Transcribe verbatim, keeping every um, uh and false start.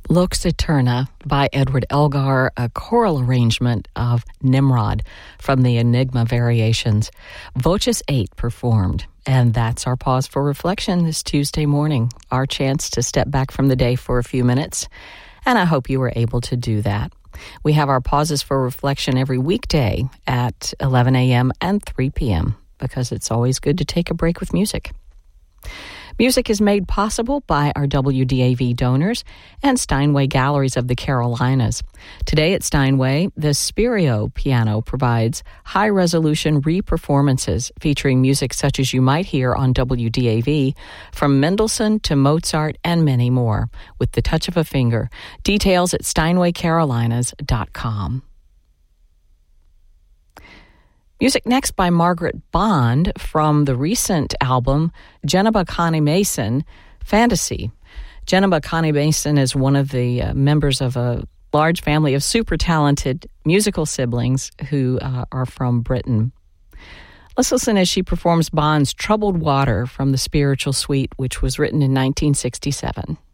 Lux Eterna by Edward Elgar, a choral arrangement of Nimrod from the Enigma Variations. Voces eight performed. And that's our pause for reflection this Tuesday morning, our chance to step back from the day for a few minutes. And I hope you were able to do that. We have our pauses for reflection every weekday at eleven a.m. and three p.m. because it's always good to take a break with music. Music is made possible by our W D A V donors and Steinway Galleries of the Carolinas. Today at Steinway, the Spirio piano provides high-resolution re-performances featuring music such as you might hear on W D A V, from Mendelssohn to Mozart and many more, with the touch of a finger. Details at steinway carolinas dot com. Music next by Margaret Bond from the recent album Jenniba Connie Mason, Fantasy. Jenniba Connie Mason is one of the uh, members of a large family of super talented musical siblings who uh, are from Britain. Let's listen as she performs Bond's Troubled Water from the Spiritual Suite, which was written in nineteen sixty-seven.